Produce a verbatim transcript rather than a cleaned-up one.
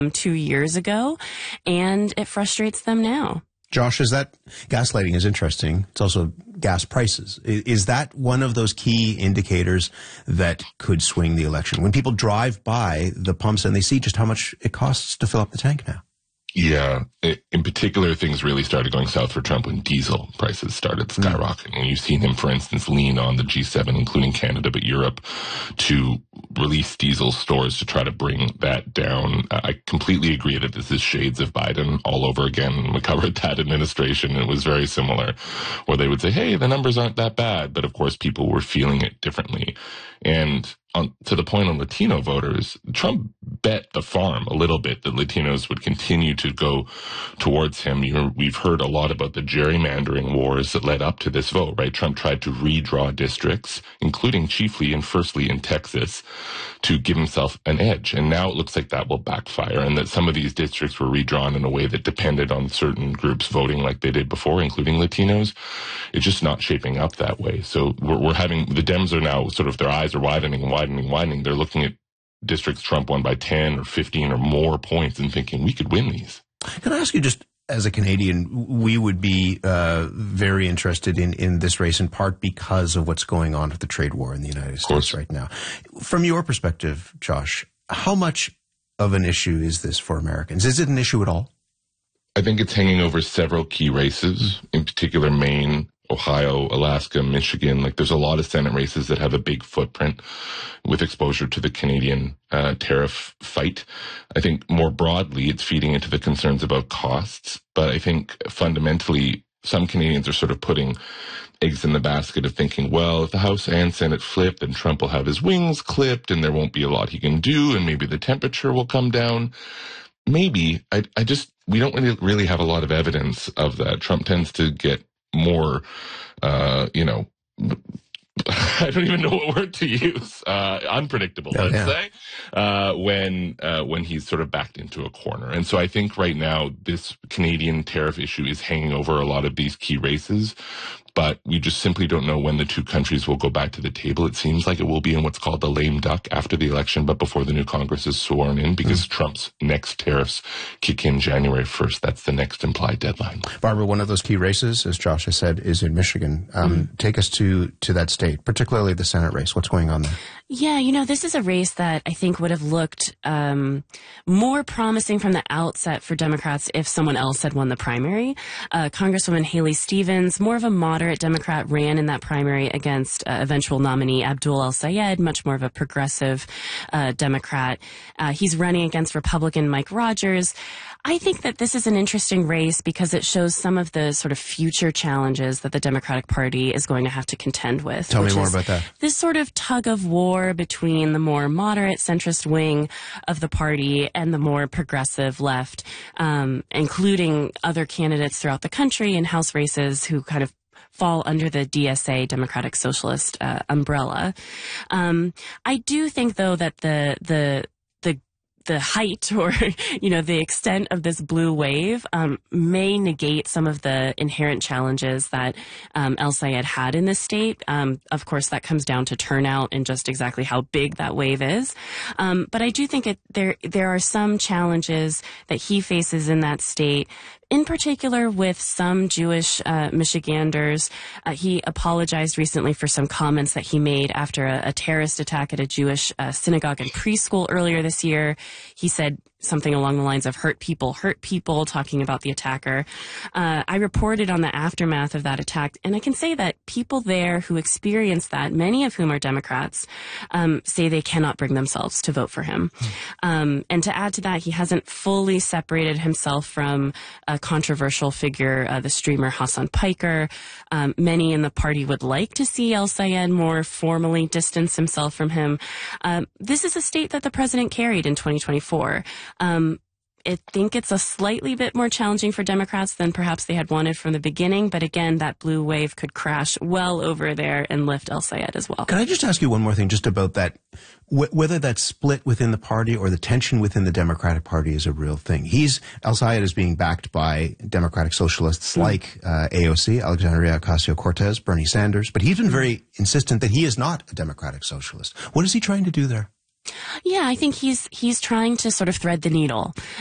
two years ago, and it frustrates them now. Josh, is that gaslighting is interesting. It's also gas prices. Is that one of those key indicators that could swing the election? When people drive by the pumps and they see just how much it costs to fill up the tank now. Yeah. In particular, things really started going south for Trump when diesel prices started skyrocketing. And you've seen him, for instance, lean on the G seven, including Canada, but Europe, to release diesel stores to try to bring that down. I completely agree that this is shades of Biden all over again. We covered that administration. It was very similar, where they would say, hey, the numbers aren't that bad. But of course, people were feeling it differently. And on, to the point on Latino voters, Trump bet the farm a little bit that Latinos would continue to go towards him. You know, we've heard a lot about the gerrymandering wars that led up to this vote, right? Trump tried to redraw districts, including chiefly and firstly in Texas, to give himself an edge. And now it looks like that will backfire, and that some of these districts were redrawn in a way that depended on certain groups voting like they did before, including Latinos. It's just not shaping up that way. So we're, we're having, the Dems are now sort of, their eyes are widening and widening, widening. They're looking at districts Trump won by ten or fifteen or more points and thinking we could win these. Can I ask you, just as a Canadian, we would be uh, very interested in, in this race in part because of what's going on with the trade war in the United States right now. From your perspective, Josh, how much of an issue is this for Americans? Is it an issue at all? I think it's hanging over several key races, in particular Maine, Ohio, Alaska, Michigan. Like, there's a lot of Senate races that have a big footprint with exposure to the Canadian uh, tariff fight. I think more broadly, it's feeding into the concerns about costs. But I think fundamentally, some Canadians are sort of putting eggs in the basket of thinking, well, if the House and Senate flip, then Trump will have his wings clipped and there won't be a lot he can do, and maybe the temperature will come down. Maybe. I, I just, we don't really, really have a lot of evidence of that. Trump tends to get more, uh, you know, I don't even know what word to use, uh, unpredictable, oh, let's yeah. say, uh, when, uh, when he's sort of backed into a corner. And so I think right now this Canadian tariff issue is hanging over a lot of these key races, but we just simply don't know when the two countries will go back to the table. It seems like it will be in what's called the lame duck after the election, but before the new Congress is sworn in, because mm. Trump's next tariffs kick in January first. That's the next implied deadline. Barbara, one of those key races, as Josh has said, is in Michigan. Um, mm. Take us to, to that state, particularly the Senate race. What's going on there? Yeah, you know, this is a race that I think would have looked um, more promising from the outset for Democrats if someone else had won the primary. Uh, Congresswoman Haley Stevens, more of a moderate Democrat, ran in that primary against uh, eventual nominee Abdul El-Sayed, much more of a progressive uh, Democrat. Uh, he's running against Republican Mike Rogers. I think that this is an interesting race because it shows some of the sort of future challenges that the Democratic Party is going to have to contend with. Tell me more about that. This sort of tug of war between the more moderate centrist wing of the party and the more progressive left, um, including other candidates throughout the country in House races who kind of fall under the D S A, Democratic Socialist uh, umbrella. Um, I do think, though, that the the the the height or, you know, the extent of this blue wave um, may negate some of the inherent challenges that um, El-Sayed had in this state. Um, of course, that comes down to turnout and just exactly how big that wave is. Um, but I do think it, there there are some challenges that he faces in that state, in particular with some Jewish uh, Michiganders. Uh, he apologized recently for some comments that he made after a, a terrorist attack at a Jewish uh, synagogue and preschool earlier this year. He said something along the lines of hurt people, hurt people, talking about the attacker. Uh, I reported on the aftermath of that attack, and I can say that people there who experienced that, many of whom are Democrats, um, say they cannot bring themselves to vote for him. Um, and to add to that, he hasn't fully separated himself from a controversial figure, uh, the streamer Hassan Piker. Um, many in the party would like to see El-Sayed more formally distance himself from him. Um, this is a state that the president carried in twenty twenty-four. Um, I think it's a slightly bit more challenging for Democrats than perhaps they had wanted from the beginning. But again, that blue wave could crash well over there and lift El-Sayed as well. Can I just ask you one more thing just about that, wh- whether that split within the party or the tension within the Democratic Party is a real thing? He's, El-Sayed is being backed by Democratic socialists mm. like uh, A O C, Alexandria Ocasio-Cortez, Bernie Sanders, but he's been very insistent that he is not a Democratic socialist. What is he trying to do there? Yeah, I think he's he's trying to sort of thread the needle